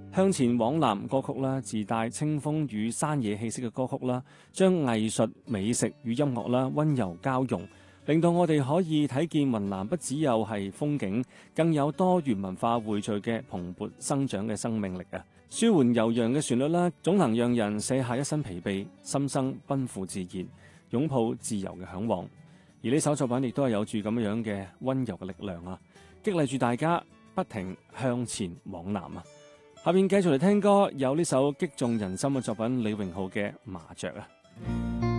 向前往南歌曲啦，自帶清風與山野氣息嘅歌曲啦，將藝術、美食與音樂啦溫柔交融，令到我哋可以睇見雲南不只有係風景，更有多元文化匯聚嘅蓬勃生長嘅生命力啊！舒緩悠揚嘅旋律啦，總能讓人卸下一身疲憊，心生奔赴自然，擁抱自由嘅向往。而呢首作品亦都係有住咁樣嘅溫柔嘅力量啊，激勵住大家不停向前往南啊！下面繼續嚟聽歌，有呢首擊中人心嘅作品，李榮浩嘅《麻雀》啊。